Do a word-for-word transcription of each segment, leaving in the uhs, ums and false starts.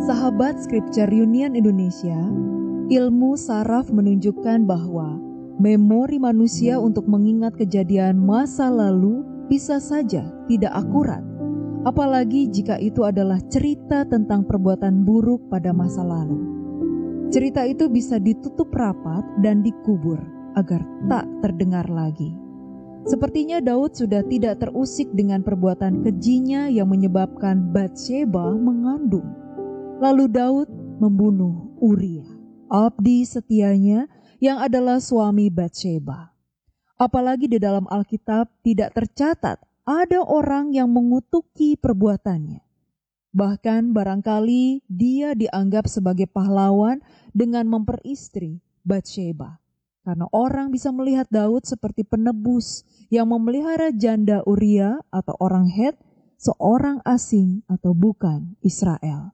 Sahabat Scripture Union Indonesia, ilmu saraf menunjukkan bahwa memori manusia untuk mengingat kejadian masa lalu bisa saja tidak akurat, apalagi jika itu adalah cerita tentang perbuatan buruk pada masa lalu. Cerita itu bisa ditutup rapat dan dikubur agar tak terdengar lagi. Sepertinya Daud sudah tidak terusik dengan perbuatan kejinya yang menyebabkan Batsheba mengandung. Lalu Daud membunuh Uria, abdi setianya yang adalah suami Batsheba. Apalagi di dalam Alkitab tidak tercatat ada orang yang mengutuki perbuatannya. Bahkan barangkali dia dianggap sebagai pahlawan dengan memperistri Batsheba. Karena orang bisa melihat Daud seperti penebus yang memelihara janda Uria atau orang Het, seorang asing atau bukan Israel.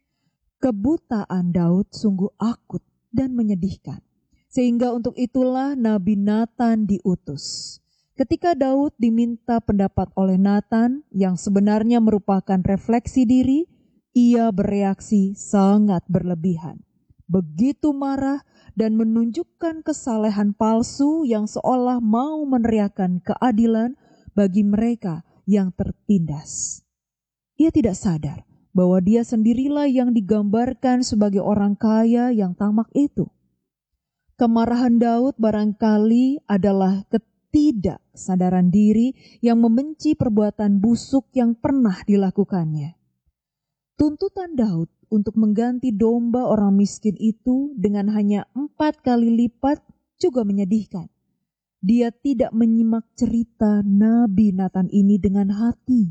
Kebutaan Daud sungguh akut dan menyedihkan. Sehingga untuk itulah Nabi Natan diutus. Ketika Daud diminta pendapat oleh Natan yang sebenarnya merupakan refleksi diri, ia bereaksi sangat berlebihan. Begitu marah dan menunjukkan kesalehan palsu yang seolah mau meneriakkan keadilan bagi mereka yang tertindas. Ia tidak sadar bahwa dia sendirilah yang digambarkan sebagai orang kaya yang tamak itu. Kemarahan Daud barangkali adalah ketidaksadaran diri yang membenci perbuatan busuk yang pernah dilakukannya. Tuntutan Daud untuk mengganti domba orang miskin itu dengan hanya empat kali lipat juga menyedihkan. Dia tidak menyimak cerita Nabi Natan ini dengan hati,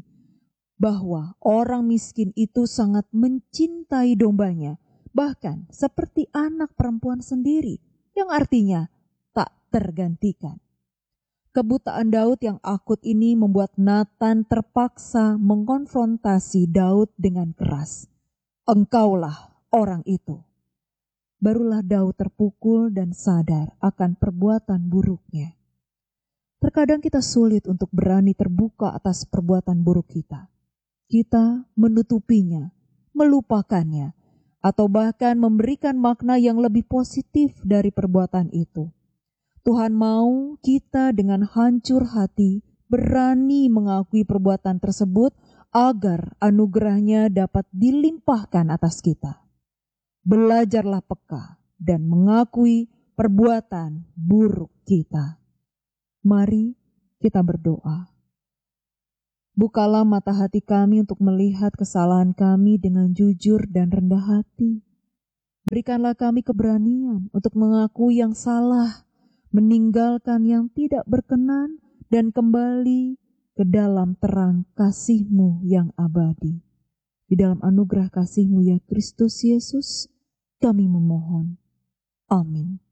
bahwa orang miskin itu sangat mencintai dombanya, bahkan seperti anak perempuan sendiri, yang artinya tak tergantikan. Kebutaan Daud yang akut ini membuat Natan terpaksa mengkonfrontasi Daud dengan keras. Engkaulah orang itu. Barulah Daud terpukul dan sadar akan perbuatan buruknya. Terkadang kita sulit untuk berani terbuka atas perbuatan buruk kita. Kita menutupinya, melupakannya, atau bahkan memberikan makna yang lebih positif dari perbuatan itu. Tuhan mau kita dengan hancur hati berani mengakui perbuatan tersebut agar anugerahnya dapat dilimpahkan atas kita. Belajarlah peka dan mengakui perbuatan buruk kita. Mari kita berdoa. Bukalah mata hati kami untuk melihat kesalahan kami dengan jujur dan rendah hati. Berikanlah kami keberanian untuk mengakui yang salah, meninggalkan yang tidak berkenan, dan kembali ke dalam terang kasih-Mu yang abadi. Di dalam anugerah kasih-Mu ya Kristus Yesus, kami memohon. Amin.